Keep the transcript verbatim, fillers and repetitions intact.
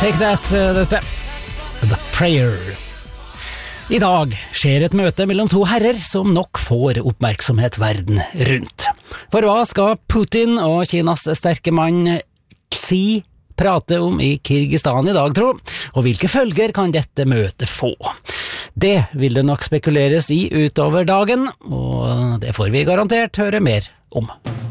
Take That, dette The Prayer. I dag skjer et møte mellom to herrer som nok får oppmerksomhet verden rundt. For hva skal Putin og Kinas sterke mann Xi prate om i Kyrgyzstan i dag, tro? Og hvilke følger kan dette møtet få? Det vil det nok spekuleres i utover dagen, og det får vi garantert høre mer om.